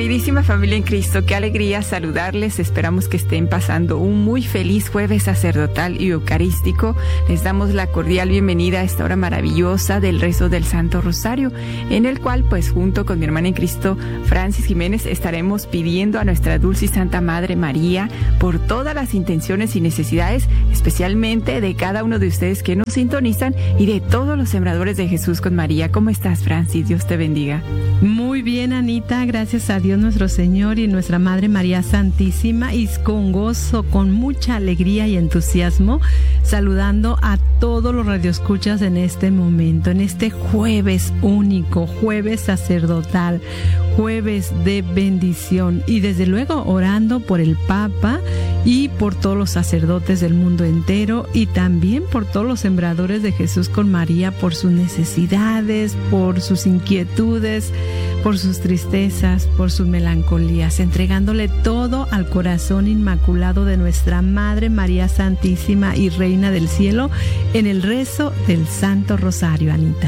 Queridísima familia en Cristo, qué alegría saludarles. Esperamos que estén pasando un muy feliz jueves sacerdotal y eucarístico. Les damos la cordial bienvenida a esta hora maravillosa del rezo del Santo Rosario, en el cual, pues, junto con mi hermana en Cristo, Francis Jiménez, estaremos pidiendo a nuestra dulce y santa Madre María por todas las intenciones y necesidades, especialmente de cada uno de ustedes que nos sintonizan y de todos los sembradores de Jesús con María. ¿Cómo estás, Francis? Dios te bendiga. Muy bien, Anita, gracias a Dios nuestro Señor y nuestra Madre María Santísima, y con gozo, con mucha alegría y entusiasmo, saludando a todos los radioescuchas en este momento, en este jueves único, jueves sacerdotal, jueves de bendición, y desde luego orando por el Papa y por todos los sacerdotes del mundo entero, y también por todos los sembradores de Jesús con María, por sus necesidades, por sus inquietudes, por sus tristezas, por sus melancolías, entregándole todo al corazón inmaculado de nuestra Madre María Santísima y Reina del Cielo en el rezo del Santo Rosario, Anita.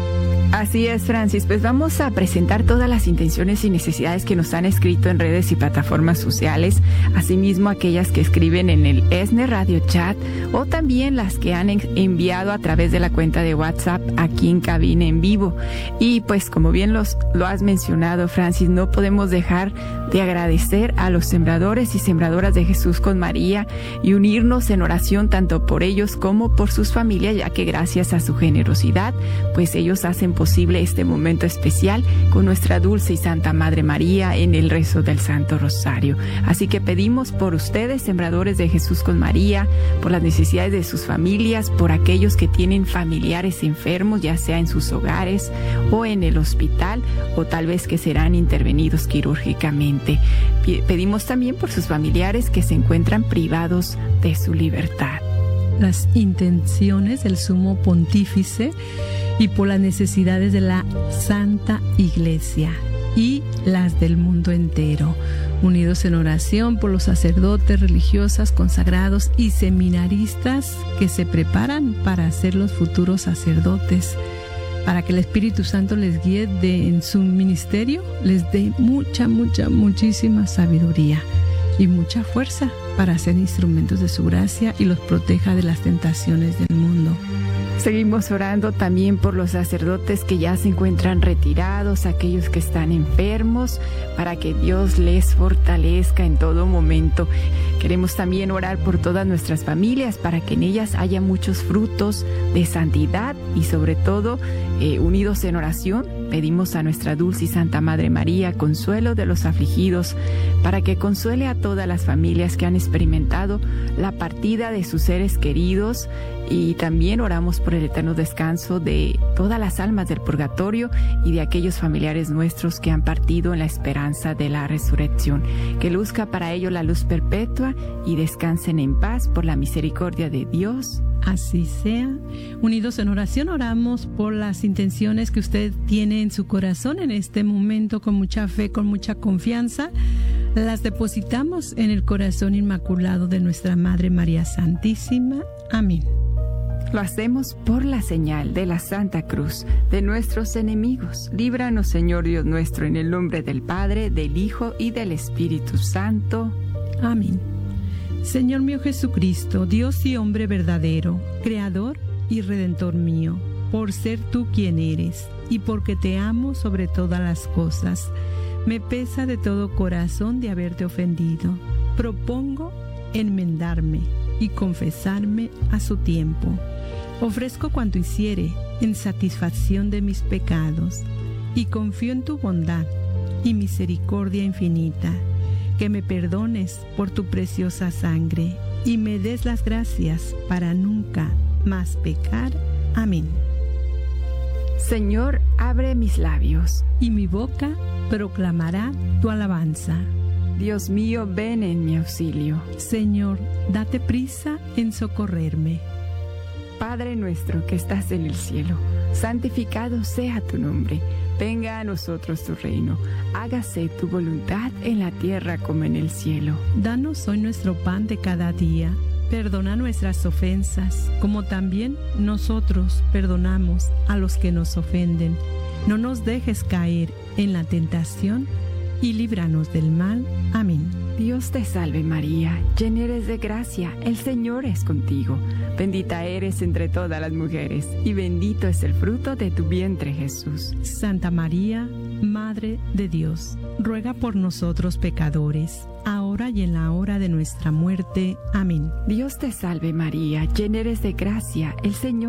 Así es, Francis. Pues vamos a presentar todas las intenciones y necesidades que nos han escrito en redes y plataformas sociales, asimismo aquellas que escriben en el ESNE Radio Chat, o también las que han enviado a través de la cuenta de WhatsApp aquí en cabina en vivo. Y pues, como bien lo has mencionado, Francis, no podemos dejar de agradecer a los sembradores y sembradoras de Jesús con María y unirnos en oración tanto por ellos como por sus familias, ya que gracias a su generosidad, pues ellos hacen posible este momento especial con nuestra dulce y santa Madre María en el rezo del Santo Rosario. Así que pedimos por ustedes, sembradores de Jesús con María, por las necesidades de sus familias, por aquellos que tienen familiares enfermos, ya sea en sus hogares o en el hospital, o tal vez que serán intervenidos quirúrgicamente. Pedimos también por sus familiares que se encuentran privados de su libertad. Las intenciones del Sumo Pontífice y por las necesidades de la Santa Iglesia y las del mundo entero, unidos en oración por los sacerdotes, religiosas, consagrados y seminaristas que se preparan para ser los futuros sacerdotes, para que el Espíritu Santo les guíe en su ministerio, les dé muchísima sabiduría y mucha fuerza para ser instrumentos de su gracia y los proteja de las tentaciones del mundo. Seguimos orando también por los sacerdotes que ya se encuentran retirados, aquellos que están enfermos, para que Dios les fortalezca en todo momento. Queremos también orar por todas nuestras familias, para que en ellas haya muchos frutos de santidad y sobre todo, unidos en oración, pedimos a nuestra dulce y santa Madre María, consuelo de los afligidos, para que consuele a todas las familias que han experimentado la partida de sus seres queridos, y también oramos por el eterno descanso de todas las almas del purgatorio y de aquellos familiares nuestros que han partido en la esperanza de la resurrección. Que luzca para ellos la luz perpetua y descansen en paz por la misericordia de Dios. Así sea. Unidos en oración, oramos por las intenciones que usted tiene en su corazón en este momento, con mucha fe, con mucha confianza. Las depositamos en el corazón inmaculado de nuestra Madre María Santísima. Amén. Lo hacemos por la señal de la Santa Cruz de nuestros enemigos. Líbranos, Señor Dios nuestro, en el nombre del Padre, del Hijo y del Espíritu Santo. Amén. Señor mío Jesucristo, Dios y hombre verdadero, Creador y Redentor mío, por ser tú quien eres y porque te amo sobre todas las cosas, me pesa de todo corazón de haberte ofendido. Propongo enmendarme y confesarme a su tiempo. Ofrezco cuanto hiciere en satisfacción de mis pecados y confío en tu bondad y misericordia infinita, que me perdones por tu preciosa sangre y me des las gracias para nunca más pecar. Amén. Señor, abre mis labios y mi boca proclamará tu alabanza. Dios mío, ven en mi auxilio. Señor, date prisa en socorrerme. Padre nuestro que estás en el cielo, santificado sea tu nombre. Venga a nosotros tu reino. Hágase tu voluntad en la tierra como en el cielo. Danos hoy nuestro pan de cada día. Perdona nuestras ofensas, como también nosotros perdonamos a los que nos ofenden. No nos dejes caer en la tentación y líbranos del mal. Amén. Dios te salve María, llena eres de gracia, el Señor es contigo. Bendita eres entre todas las mujeres, y bendito es el fruto de tu vientre Jesús. Santa María, Madre de Dios, ruega por nosotros pecadores, ahora y en la hora de nuestra muerte. Amén. Dios te salve María, llena eres de gracia, el Señor